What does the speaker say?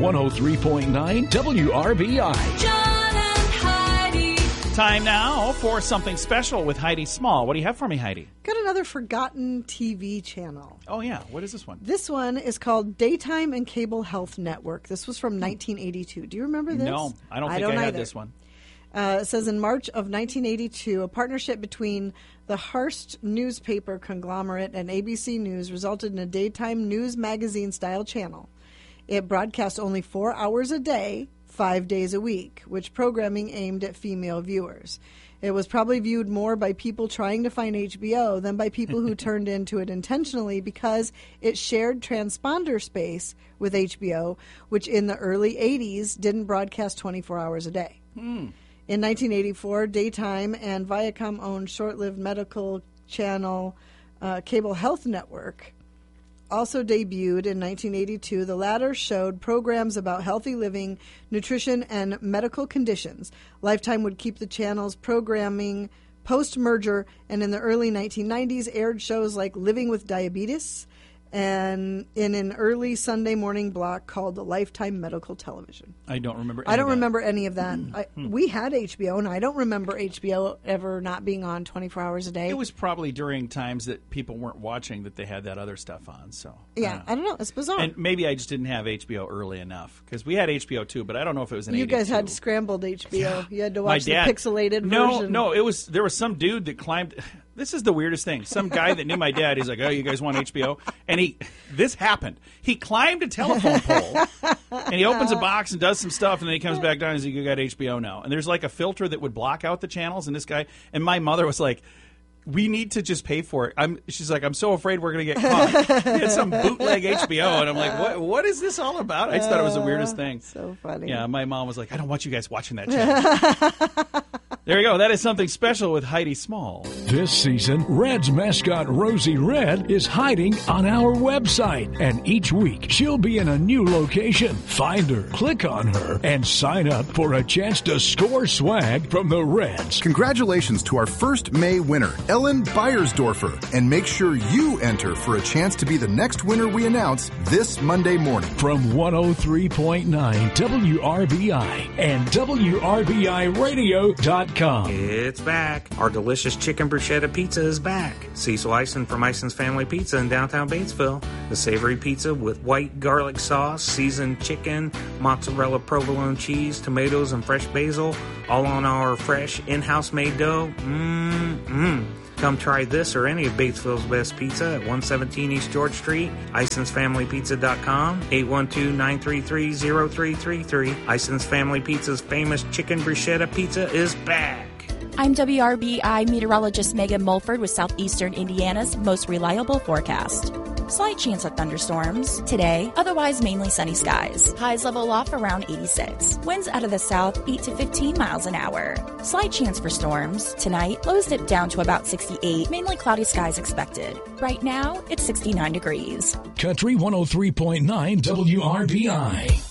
103.9 WRBI. John and Heidi. Time now for something special with Heidi Small. What do you have for me, Heidi? Got another forgotten TV channel. Oh, yeah. What is this one? This one is called Daytime and Cable Health Network. This was from 1982. Do you remember this? No, I don't think I had either. this one. It says in March of 1982, a partnership between the Hearst newspaper conglomerate and ABC News resulted in a daytime news magazine-style channel. It broadcast only 4 hours a day, 5 days a week, which programming aimed at female viewers. It was probably viewed more by people trying to find HBO than by people who turned into it intentionally because it shared transponder space with HBO, which in the early 80s didn't broadcast 24 hours a day. In 1984, Daytime and Viacom-owned short-lived medical channel Cable Health Network also debuted in 1982. The latter showed programs about healthy living, nutrition, and medical conditions. Lifetime would keep the channel's programming post-merger, and in the early 1990s aired shows like Living with Diabetes and in an early Sunday morning block called Lifetime Medical Television. I don't remember any of that. We had HBO, and I don't remember HBO ever not being on 24 hours a day. It was probably during times that people weren't watching that they had that other stuff on. So Yeah, I don't know. It's bizarre. And maybe I just didn't have HBO early enough because we had HBO too, but I don't know if it was an You 82. guys had scrambled HBO. You had to watch the dad- pixelated version. No, there was some dude that climbed. This is the weirdest thing. Some guy that knew my dad, he's like, "Oh, you guys want HBO?" And this happened. He climbed a telephone pole, and he opens a box and does some stuff, and then he comes back down and he's like, "You got HBO now." And there's like a filter that would block out the channels, and this guy, and my mother was like, "We need to just pay for it." She's like, "I'm so afraid we're going to get caught." He had some bootleg HBO, and I'm like, what is this all about? I just thought it was the weirdest thing. So funny. Yeah, my mom was like, "I don't want you guys watching that channel." There you go. That is something special with Heidi Small. This season, Red's mascot Rosie Red is hiding on our website, and each week she'll be in a new location. Find her, click on her, and sign up for a chance to score swag from the Reds. Congratulations to our first May winner, Ellen Beiersdorfer, and make sure you enter for a chance to be the next winner we announce this Monday morning. From 103.9 WRBI and WRBIRadio.com. It's back. Our delicious chicken bruschetta pizza is back. Cecil Ison from Ison's Family Pizza in downtown Batesville. The savory pizza with white garlic sauce, seasoned chicken, mozzarella provolone cheese, tomatoes, and fresh basil, all on our fresh in-house made dough. Come try this or any of Batesville's best pizza at 117 East George Street, IsonsFamilyPizza.com, 812-933-0333. Ison's Family Pizza's famous chicken bruschetta pizza is back. I'm WRBI meteorologist Megan Mulford with Southeastern Indiana's most reliable forecast. Slight chance of thunderstorms today, otherwise mainly sunny skies. Highs level off around 86. Winds out of the south 8 to 15 miles an hour. Slight chance for storms tonight. Lows dip down to about 68. Mainly cloudy skies expected. Right now, it's 69 degrees. Country 103.9 WRBI.